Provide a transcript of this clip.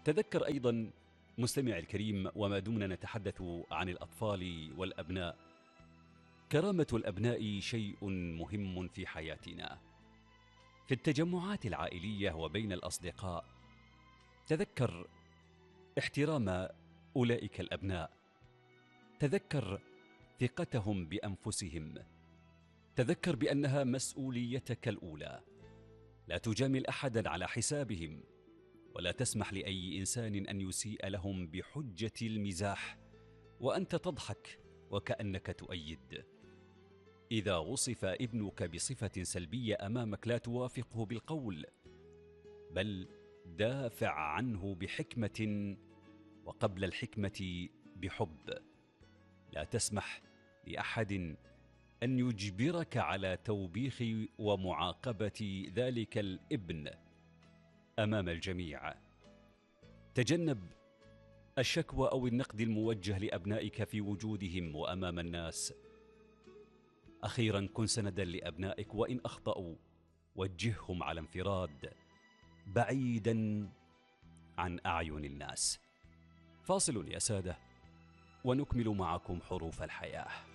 تذكر أيضا مستمع الكريم، وما دمنا نتحدث عن الأطفال والأبناء، كرامة الأبناء شيء مهم في حياتنا. في التجمعات العائلية وبين الأصدقاء تذكر احترام أولئك الأبناء، تذكر ثقتهم بأنفسهم، تذكر بأنها مسؤوليتك الأولى. لا تجامل أحدا على حسابهم، ولا تسمح لأي إنسان أن يسيء لهم بحجة المزاح وأنت تضحك وكأنك تؤيد. إذا وصف ابنك بصفة سلبية أمامك لا توافقه بالقول، بل دافع عنه بحكمة، وقبل الحكمة بحب. لا تسمح لأحد أن يجبرك على توبيخ ومعاقبة ذلك الابن أمام الجميع. تجنب الشكوى أو النقد الموجه لأبنائك في وجودهم وأمام الناس. أخيرا، كن سندا لأبنائك، وإن أخطأوا وجههم على انفراد بعيدا عن أعين الناس. فاصل يا سادة ونكمل معكم حروف الحياة.